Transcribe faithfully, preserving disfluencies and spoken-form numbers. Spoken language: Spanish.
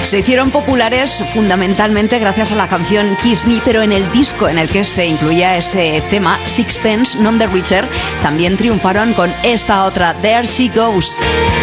Se hicieron populares fundamentalmente gracias a la canción Kiss Me, pero en el disco en el que se incluía ese tema, Sixpence None the Richer, también triunfaron con esta otra, There She Goes.